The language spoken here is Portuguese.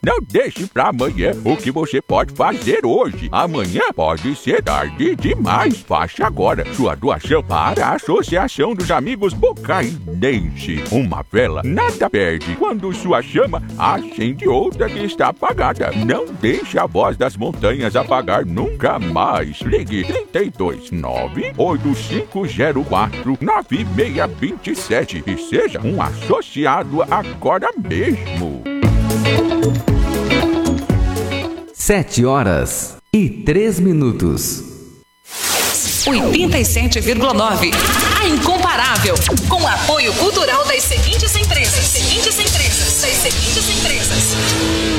Não deixe pra amanhã o que você pode fazer hoje. Amanhã pode ser tarde demais. Faça agora sua doação para a Associação dos Amigos Bocainense. Uma vela nada perde quando sua chama acende outra que está apagada. Não deixe a voz das montanhas apagar nunca mais. Ligue 32 98504 9627 e seja um associado agora mesmo. 7h03. 87,9. A incomparável. Com apoio cultural das seguintes empresas.